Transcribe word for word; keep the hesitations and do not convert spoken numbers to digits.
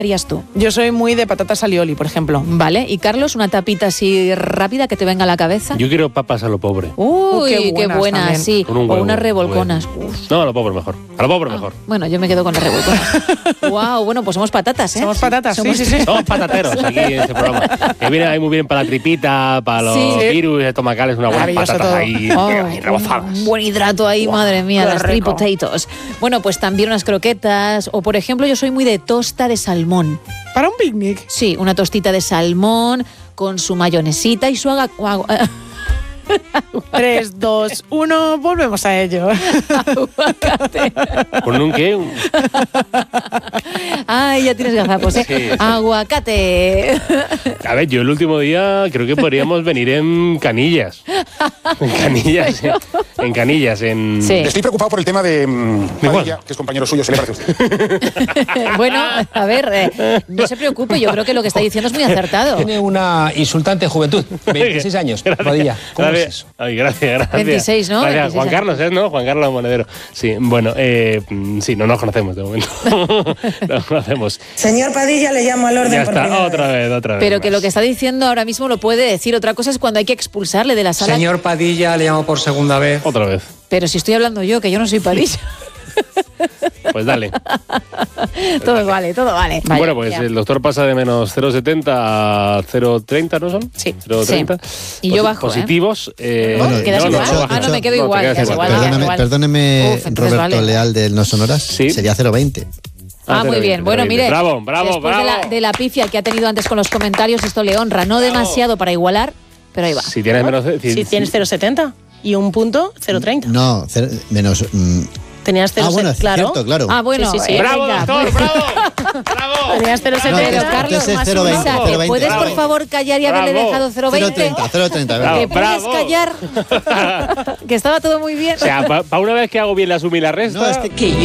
harías tú? Yo soy muy de patatas alioli, por ejemplo. Vale, y Carlos, una tapita así rápida que te venga a la cabeza. Yo quiero papas a lo pobre. Uy, Uh, qué qué buenas buenas, también. sí. Con un O huevo, unas revolconas. No, a lo pobre mejor. A lo pobre Ah, mejor. bueno, yo me quedo con las revolconas. Wow, bueno, pues somos patatas, ¿eh? Somos patatas, Somos- sí, sí, sí. Somos patateros aquí en este programa. Que viene ahí muy bien para la tripita, para los Sí. virus estomacales, unas buenas Maravilloso patatas todo. ahí, Oh, ahí rebozadas. un buen hidrato ahí, Wow, madre mía, qué las three rico. potatoes. Bueno, pues también unas croquetas. O, por ejemplo, yo soy muy de tosta de salmón. Para un picnic. Sí, una tostita de salmón con su mayonesita y su aga- agua- tres, dos, uno, volvemos a ello. aguacate. ¿Con un qué? Un- Ay, ya tienes gazapos, ¿eh? Sí, sí. Aguacate. A ver, yo el último día creo que podríamos venir en canillas. En canillas, en, en canillas, en... Sí. Estoy preocupado por el tema de mm, Igual. Padilla, que es compañero suyo, ¿se le parece a usted? Bueno, a ver, eh, no se preocupe, yo creo que lo que está diciendo es muy acertado. Tiene una insultante juventud, veintiséis años, Padilla. ¿Cómo Gracias. es eso? Ay, gracias, gracias. veintiséis, ¿no? Gracias. veintiséis Juan años. Carlos, ¿es, no? Juan Carlos Monedero. Sí, bueno, eh, mm, sí, no nos conocemos de momento. No nos conocemos. Señor Padilla, le llamo al orden Ya por está, primera otra vez. vez, otra vez. Pero que más. lo que está diciendo ahora mismo lo puede decir. Otra cosa es cuando hay que expulsarle de la sala. Señor Padilla, le llamo por segunda vez. Otra vez. Pero si estoy hablando yo, que yo no soy Padilla. Pues dale. Todo vale, todo vale. Bueno, pues el doctor pasa de menos cero coma setenta a cero coma treinta, ¿no son? Sí. cero coma treinta. Sí. Y yo Posi- bajo, ¿eh? Positivos. Eh, Bueno, ¿quedas igual? Ah, no, me quedo te igual, quedas quedas igual. Perdóname, igual. perdóneme Uf, entonces Roberto vale. Leal del No Sonoras. Sí. Sería cero coma veinte. Ah, muy bien. Bueno, mire. Bravo, bravo, después bravo. De, la, de la pifia que ha tenido antes con los comentarios, esto le honra. No demasiado para igualar, pero ahí va. Si tienes menos... Si tienes cero coma setenta y un punto, cero coma treinta. No, cero- menos. mm, Tenías cero ah, coma bueno, setenta, es claro. cierto, claro. Ah, bueno. Sí, sí, sí. eh, ¡Bravo, venga. doctor! ¡Bravo! ¡Bravo! Tenías cero coma No, setenta. Pero, Carlos, entonces más cero coma veinte, Isa, cero ¿te coma veinte. puedes, por Bravo. favor, callar y haberle Bravo. dejado cero coma cero veinte? coma treinta, cero coma treinta. Bravo. ¿Te puedes Bravo. callar? Que estaba todo muy bien. O sea, para una vez que hago bien la suma y la resta... No, este-